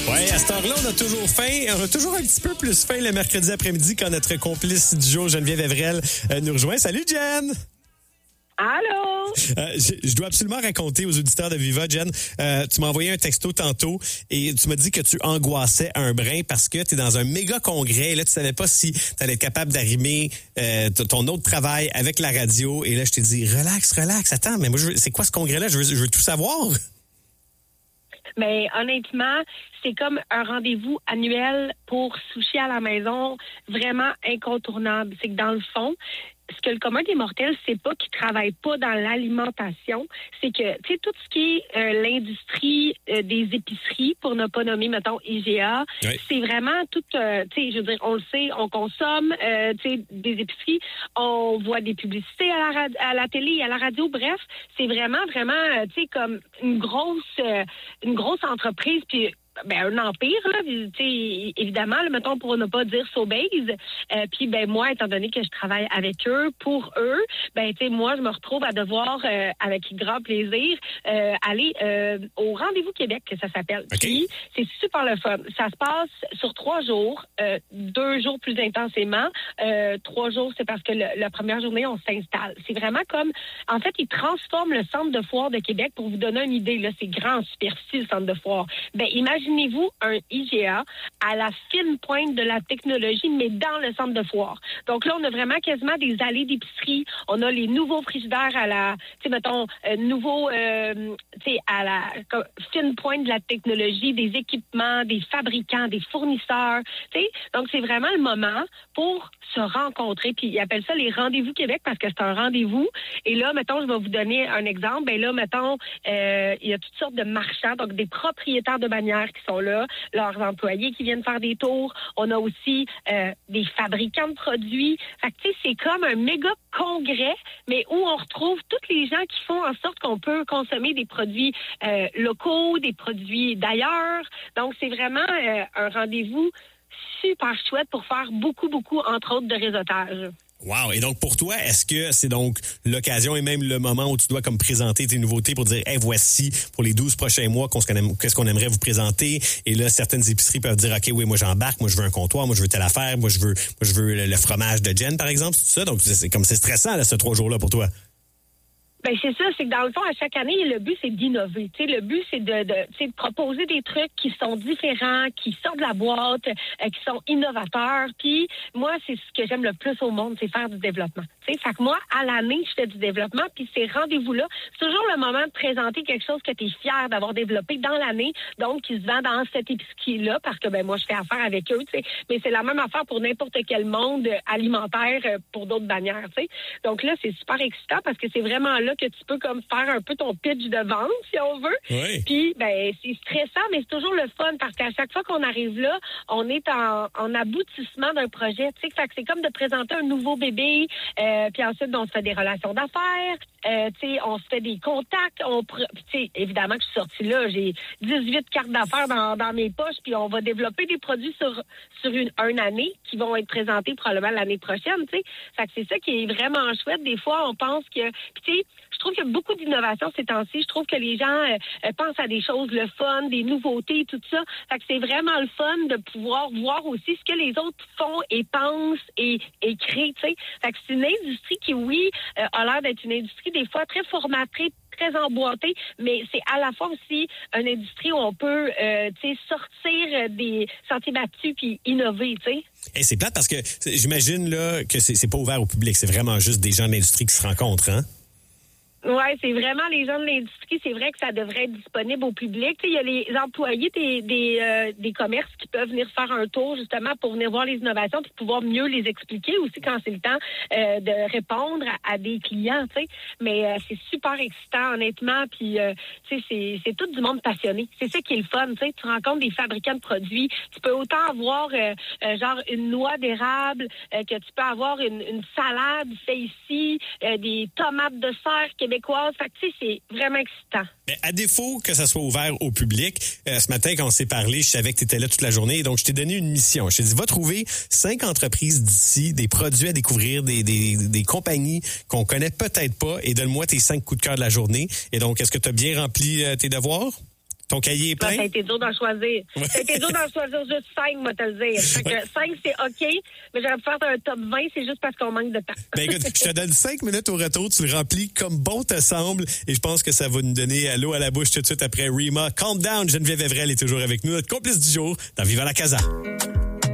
Oui, à cette heure-là, on a toujours faim. On a toujours un petit peu plus faim le mercredi après-midi quand notre complice du jour, Geneviève Evrel, nous rejoint. Salut, Jen! Allô? Je dois absolument raconter aux auditeurs de Viva, Jen. Tu m'as envoyé un texto tantôt et tu m'as dit que tu angoissais un brin parce que tu es dans un méga congrès et là, tu savais pas si tu allais être capable d'arrimer ton autre travail avec la radio. Et là, je t'ai dit, relax. Attends, mais moi, c'est quoi ce congrès-là? Je veux tout savoir. Mais honnêtement, c'est comme un rendez-vous annuel pour sushi à la maison, vraiment incontournable. C'est que dans le fond, ce que le commun des mortels sait pas, qui travaille pas dans l'alimentation, c'est que, tu sais, tout ce qui est l'industrie des épiceries, pour ne pas nommer, mettons, IGA, oui. C'est vraiment tout, tu sais, je veux dire, on le sait, on consomme, tu sais, des épiceries, on voit des publicités à la télé, à la radio, bref, c'est vraiment, tu sais, comme une grosse entreprise, puis un empire, là, tu sais, évidemment, là, mettons, pour ne pas dire Sobeys. Puis, moi, étant donné que je travaille avec eux, pour eux, tu sais, moi, je me retrouve à devoir, avec grand plaisir, aller au Rendez-vous Québec, que ça s'appelle. Okay. Puis, c'est super le fun. Ça se passe sur 3 jours, 2 jours plus intensément. 3 jours, c'est parce que la première journée, on s'installe. C'est vraiment comme, en fait, ils transforment le centre de foire de Québec. Pour vous donner une idée, là, c'est grand, superficie, le centre de foire. Imaginez-vous un IGA à la fine pointe de la technologie, mais dans le centre de foire. Donc là, on a vraiment quasiment des allées d'épicerie. On a les nouveaux frigidaires à la, tu sais, mettons, tu sais, à la fine pointe de la technologie, des équipements, des fabricants, des fournisseurs, tu sais. Donc, c'est vraiment le moment pour se rencontrer. Puis, ils appellent ça les Rendez-vous Québec parce que c'est un rendez-vous. Et là, mettons, je vais vous donner un exemple. Là, mettons, il y a toutes sortes de marchands, donc des propriétaires de bannières qui sont là, leurs employés qui viennent faire des tours. On a aussi des fabricants de produits. Fait que, tu sais, c'est comme un méga congrès, mais où on retrouve tous les gens qui font en sorte qu'on peut consommer des produits locaux, des produits d'ailleurs. Donc, c'est vraiment un rendez-vous super chouette pour faire beaucoup, entre autres, de réseautage. Wow! Et donc, pour toi, est-ce que c'est donc l'occasion et même le moment où tu dois comme présenter tes nouveautés pour dire, hey, voici pour les 12 prochains mois qu'est-ce qu'on aimerait vous présenter? Et là, certaines épiceries peuvent dire, OK, oui, moi, j'embarque, moi, je veux un comptoir, moi, je veux telle affaire, moi, je veux le fromage de Jen, par exemple, tout ça. Donc, c'est stressant, là, ce 3 jours-là pour toi. C'est ça, c'est que dans le fond, à chaque année, le but, c'est d'innover. Tu sais, le but, c'est de proposer des trucs qui sont différents, qui sortent de la boîte, qui sont innovateurs. Puis, moi, c'est ce que j'aime le plus au monde, c'est faire du développement. Tu sais, fait que moi, à l'année, je fais du développement, puis ces rendez-vous-là, c'est toujours le moment de présenter quelque chose que tu es fier d'avoir développé dans l'année, donc qui se vend dans cette épicerie-là, parce que, moi, je fais affaire avec eux, tu sais. Mais c'est la même affaire pour n'importe quel monde alimentaire pour d'autres bannières, tu sais. Donc là, c'est super excitant parce que c'est vraiment là que tu peux comme faire un peu ton pitch de vente, si on veut. Oui. Puis, c'est stressant, mais c'est toujours le fun parce qu'à chaque fois qu'on arrive là, on est en aboutissement d'un projet. Tu sais, fait que c'est comme de présenter un nouveau bébé. Puis ensuite, on se fait des relations d'affaires. Tu sais, on se fait des contacts. Tu sais, évidemment que je suis sortie là, j'ai 18 cartes d'affaires dans mes poches. Puis on va développer des produits sur une année qui vont être présentés probablement l'année prochaine. Tu sais, fait que c'est ça qui est vraiment chouette. Des fois, on pense que, puis tu sais, je trouve qu'il y a beaucoup d'innovation ces temps-ci. Je trouve que les gens pensent à des choses, le fun, des nouveautés, tout ça. Fait que c'est vraiment le fun de pouvoir voir aussi ce que les autres font et pensent et créent, tu sais. Fait que c'est une industrie qui, oui, a l'air d'être une industrie des fois très formatée, très emboîtée, mais c'est à la fois aussi une industrie où on peut, tu sais, sortir des sentiers battus puis innover, tu sais. Et c'est plate parce que j'imagine là que c'est pas ouvert au public, c'est vraiment juste des gens de l'industrie qui se rencontrent, hein? Oui, c'est vraiment les gens de l'industrie. C'est vrai que ça devrait être disponible au public. Il y a les employés des commerces qui peuvent venir faire un tour justement pour venir voir les innovations puis pouvoir mieux les expliquer aussi quand c'est le temps de répondre à des clients. T'sais. Mais c'est super excitant, honnêtement. Puis c'est tout du monde passionné. C'est ça qui est le fun. T'sais. Tu rencontres des fabricants de produits. Tu peux autant avoir genre une noix d'érable que tu peux avoir une salade faite ici, des tomates de serre québécoises. Fait que, tu sais, c'est vraiment excitant. Mais à défaut que ça soit ouvert au public, ce matin, quand on s'est parlé, je savais que tu étais là toute la journée. Donc, je t'ai donné une mission. Je t'ai dit, va trouver 5 entreprises d'ici, des produits à découvrir, des compagnies qu'on connaît peut-être pas et donne-moi tes 5 coups de cœur de la journée. Et donc, est-ce que tu as bien rempli tes devoirs? Ton cahier est plein? Ça a été dur d'en choisir. Ouais. Ça a été dur d'en choisir juste 5, moi, te le dire. Fait que 5, c'est OK, mais j'aurais pu faire un top 20, c'est juste parce qu'on manque de temps. Ben écoute, je te donne 5 minutes au retour, tu le remplis comme bon te semble, et je pense que ça va nous donner l'eau à la bouche tout de suite après Rima. Calm down, Geneviève Evrel est toujours avec nous, notre complice du jour dans Viva la Casa.